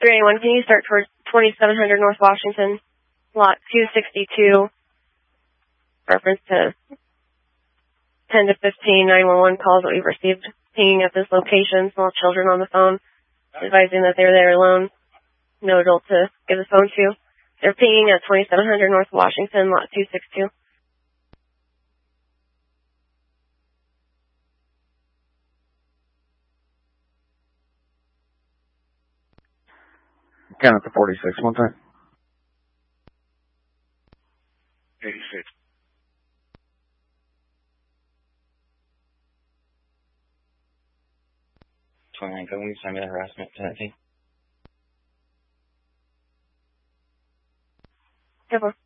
381, can you start towards 2700 North Washington, lot 262, reference to 10 to 15 911 calls that we've received pinging at this location, small children on the phone, advising that they're there alone, no adult to give the phone to. They're pinging at 2700 North Washington, lot 262. Count up to 46 one time. 86. Can we sign that harassment penalty? Careful.